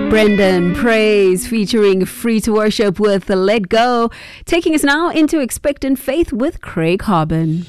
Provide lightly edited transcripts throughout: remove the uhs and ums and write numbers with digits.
Brendan Praise featuring Free to Worship with Let Go, taking us now into Expectant Faith with Craig Harbin.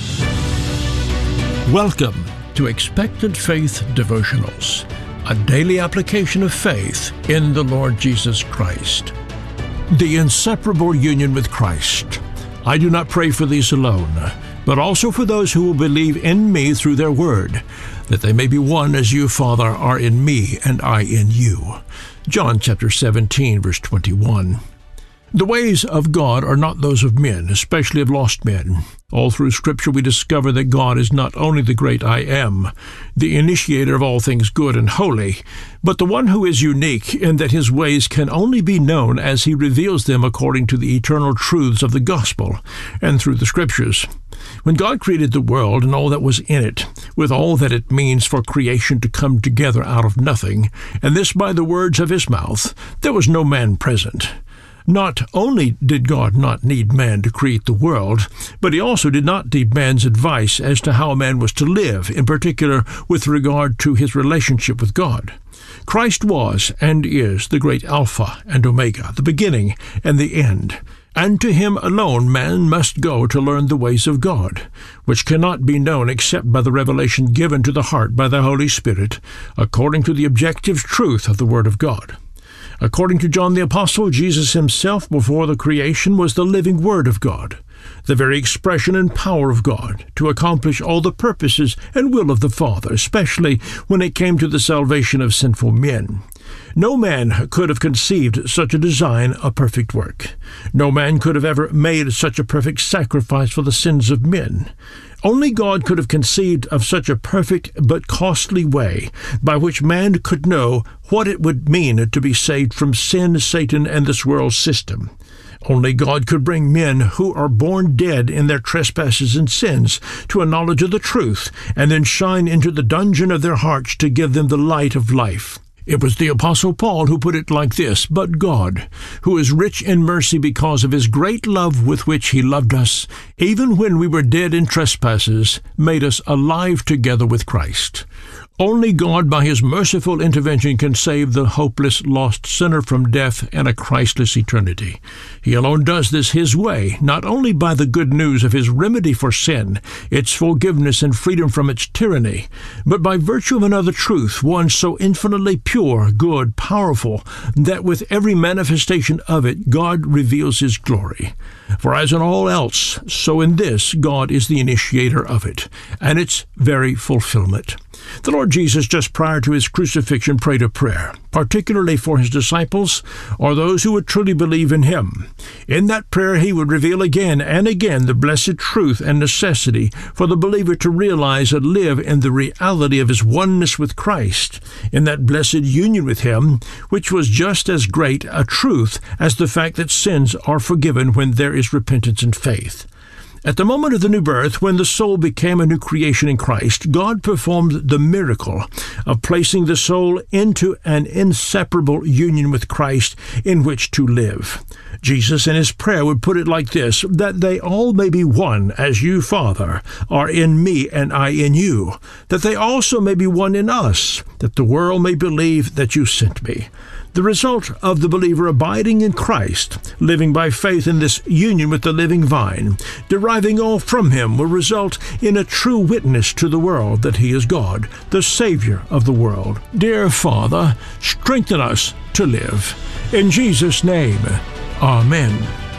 Welcome to Expectant Faith Devotionals, a daily application of faith in the Lord Jesus Christ. The inseparable union with Christ. I do not pray for these alone, but also for those who will believe in me through their word, that they may be one as you, Father, are in me and I in you. John chapter 17, verse 21. The ways of God are not those of men, especially of lost men. All through Scripture we discover that God is not only the great I Am, the initiator of all things good and holy, but the one who is unique in that his ways can only be known as he reveals them according to the eternal truths of the gospel and through the Scriptures. When God created the world and all that was in it, with all that it means for creation to come together out of nothing, and this by the words of his mouth, there was no man present. Not only did God not need man to create the world, but he also did not need man's advice as to how man was to live, in particular with regard to his relationship with God. Christ was and is the great Alpha and Omega, the beginning and the end. And to him alone man must go to learn the ways of God, which cannot be known except by the revelation given to the heart by the Holy Spirit, according to the objective truth of the Word of God. According to John the Apostle, Jesus himself before the creation was the living Word of God, the very expression and power of God, to accomplish all the purposes and will of the Father, especially when it came to the salvation of sinful men. No man could have conceived such a design, a perfect work. No man could have ever made such a perfect sacrifice for the sins of men. Only God could have conceived of such a perfect but costly way by which man could know what it would mean to be saved from sin, Satan, and this world system. Only God could bring men who are born dead in their trespasses and sins to a knowledge of the truth, and then shine into the dungeon of their hearts to give them the light of life. It was the Apostle Paul who put it like this: "But God, who is rich in mercy because of his great love with which he loved us, even when we were dead in trespasses, made us alive together with Christ." Only God, by his merciful intervention, can save the hopeless, lost sinner from death and a Christless eternity. He alone does this his way, not only by the good news of his remedy for sin, its forgiveness and freedom from its tyranny, but by virtue of another truth, one so infinitely pure, good, powerful, that with every manifestation of it, God reveals his glory. For as in all else, so in this, God is the initiator of it, and its very fulfillment. The Lord Jesus, just prior to his crucifixion, prayed a prayer, particularly for his disciples, or those who would truly believe in him. In that prayer he would reveal again and again the blessed truth and necessity for the believer to realize and live in the reality of his oneness with Christ, in that blessed union with him, which was just as great a truth as the fact that sins are forgiven when there is repentance and faith. At the moment of the new birth, when the soul became a new creation in Christ, God performed the miracle of placing the soul into an inseparable union with Christ in which to live. Jesus in his prayer would put it like this: "That they all may be one, as you, Father, are in me and I in you, that they also may be one in us, that the world may believe that you sent me." The result of the believer abiding in Christ, living by faith in this union with the living vine, deriving all from him, will result in a true witness to the world that he is God, the Savior of the world. Dear Father, strengthen us to live. In Jesus' name, Amen.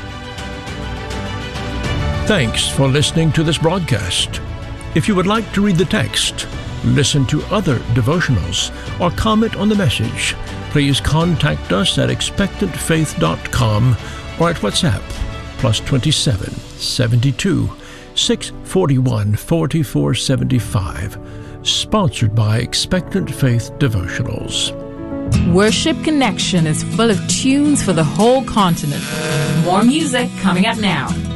Thanks for listening to this broadcast. If you would like to read the text, listen to other devotionals, or comment on the message, please contact us at expectantfaith.com or at WhatsApp +27 72 641 4475. Sponsored by Expectant Faith Devotionals. Worship Connection is full of tunes for the whole continent. More music coming up now.